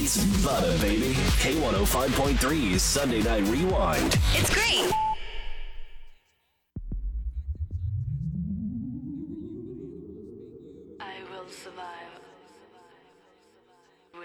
Butter, baby. K105.3's Sunday Night Rewind. It's great. I will survive.